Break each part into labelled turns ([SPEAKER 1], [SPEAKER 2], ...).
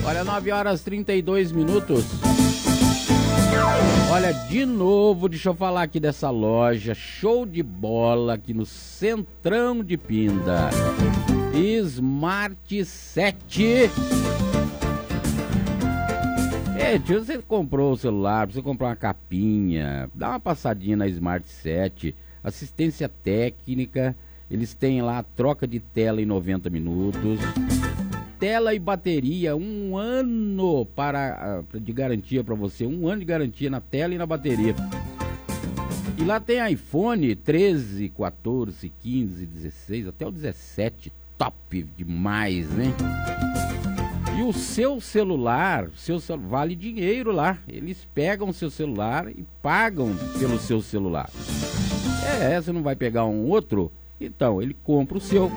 [SPEAKER 1] Olha, 9h32. Olha, de novo, deixa eu falar aqui dessa loja, show de bola aqui no Centrão de Pinda. Smart 7. Gente, você comprou o celular, você comprou uma capinha, dá uma passadinha na Smart 7, assistência técnica, eles têm lá troca de tela em 90 minutos, tela e bateria, 1 ano de garantia para você, 1 ano de garantia na tela e na bateria. E lá tem iPhone 13, 14, 15, 16, até o 17, top demais, né? E o seu celular vale dinheiro lá. Eles pegam o seu celular e pagam pelo seu celular. Você não vai pegar um outro? Então, ele compra o seu.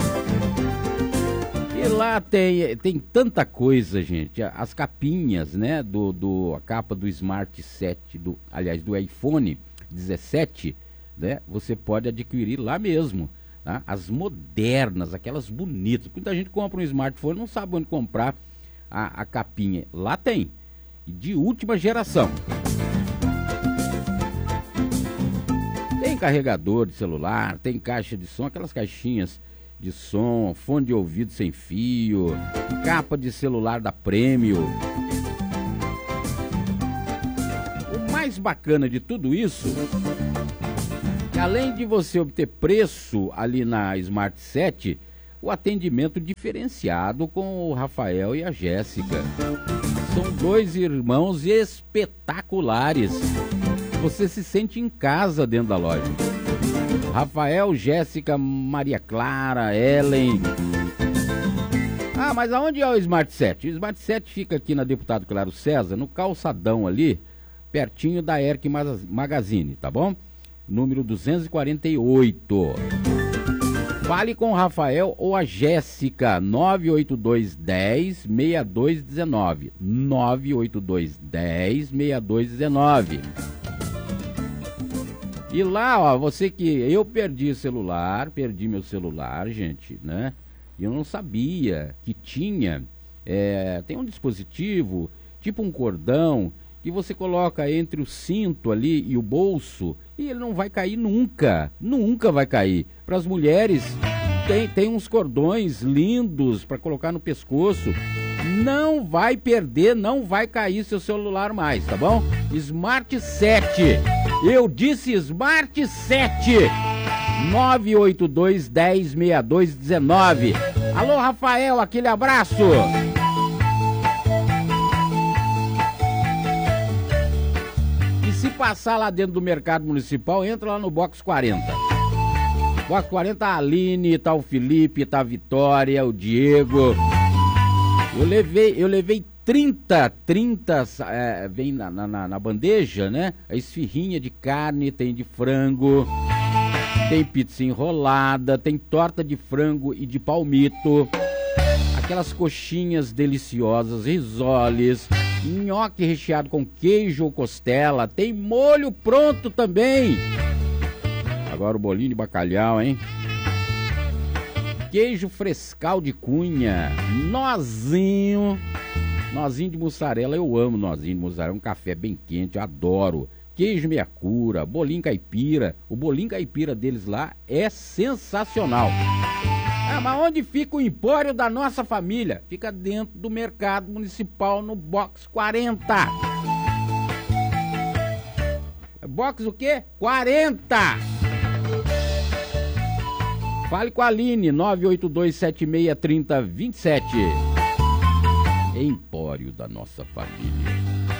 [SPEAKER 1] E lá tem tanta coisa, gente. As capinhas, né? A capa do Smart 7, do iPhone 17, né? Você pode adquirir lá mesmo. Tá? As modernas, aquelas bonitas. Muita gente compra um smartphone e não sabe onde comprar a capinha. Lá tem. De última geração. Tem carregador de celular, tem caixa de som, aquelas caixinhas de som, fone de ouvido sem fio, capa de celular da Premium. O mais bacana de tudo isso, além de você obter preço ali na Smart 7, o atendimento diferenciado com o Rafael e a Jéssica. São 2 irmãos espetaculares. Você se sente em casa dentro da loja. Rafael, Jéssica, Maria Clara, Ellen. Ah, mas aonde é o Smart 7? O Smart 7 fica aqui na Deputado Claro César, no calçadão ali, pertinho da Erc Magazine, tá bom? Número 248. Fale com o Rafael ou a Jéssica, 98210-6219. 98210-6219. E lá, ó, eu perdi meu celular, gente, né? E eu não sabia que tinha, tem um dispositivo, tipo um cordão, que você coloca entre o cinto ali e o bolso, e ele não vai cair nunca, nunca vai cair. Para as mulheres, tem uns cordões lindos para colocar no pescoço. Não vai perder, não vai cair seu celular mais, tá bom? Smart 7. Eu disse Smart 7. 982106219. Alô, Rafael, aquele abraço. E se passar lá dentro do mercado municipal, entra lá no Box 40. Box 40, a Aline, tá o Felipe, tá a Vitória, o Diego. Eu levei 30, vem na bandeja, né? A esfirrinha de carne, tem de frango, tem pizza enrolada, tem torta de frango e de palmito, aquelas coxinhas deliciosas, risoles, nhoque recheado com queijo ou costela, tem molho pronto também. Agora o bolinho de bacalhau, hein? Queijo frescal de Cunha, nozinho de mussarela, eu amo nozinho de mussarela, um café bem quente, eu adoro. Queijo meia cura, bolinho caipira, o bolinho caipira deles lá é sensacional. Mas onde fica o empório da nossa família? Fica dentro do mercado municipal no Box 40. Box o quê? 40! Fale com a Aline, 982763027. Empório da nossa família.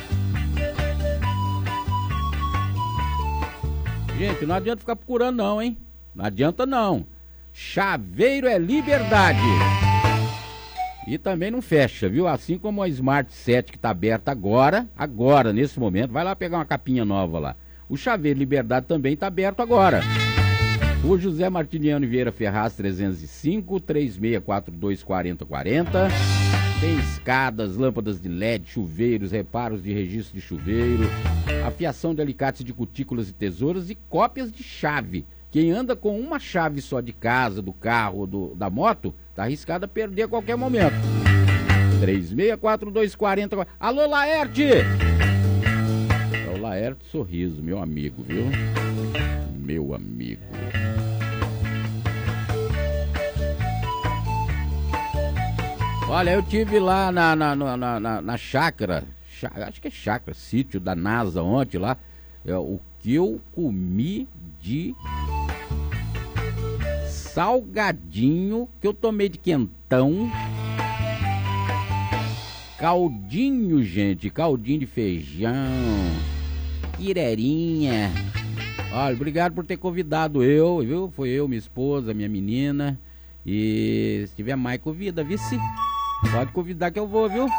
[SPEAKER 1] Gente, não adianta ficar procurando não, hein? Não adianta não. Chaveiro é liberdade. E também não fecha, viu? Assim como a Smart 7 que tá aberta agora, nesse momento. Vai lá pegar uma capinha nova lá. O Chaveiro Liberdade também tá aberto agora. O José Martiniano Vieira Ferraz 305 3642 4040. Tem escadas, lâmpadas de LED, chuveiros, reparos de registro de chuveiro, afiação de alicates de cutículas e tesouras e cópias de chave. Quem anda com uma chave só de casa, do carro ou da moto, tá arriscado a perder a qualquer momento. 364240. Alô, Laerte! É o Laerte Sorriso, meu amigo, viu? Meu amigo. Olha, eu tive lá na chácara, acho que é chácara, sítio da NASA ontem lá, o que eu comi de salgadinho, que eu tomei de quentão, caldinho, gente, caldinho de feijão, quirerinha. Olha, obrigado por ter convidado eu, viu? Foi eu, minha esposa, minha menina, e se tiver mais convida, vice. Pode convidar que eu vou, viu?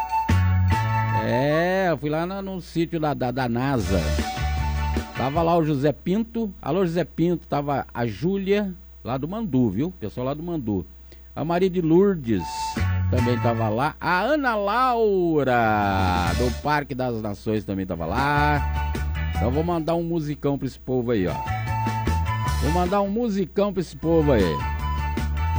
[SPEAKER 1] Eu fui lá no sítio da NASA. Tava lá o José Pinto. Alô, José Pinto. Tava a Júlia, lá do Mandu, viu? Pessoal lá do Mandu. A Maria de Lourdes também tava lá. A Ana Laura, do Parque das Nações, também tava lá. Então vou mandar um musicão pra esse povo aí, ó. Vou mandar um musicão pra esse povo aí.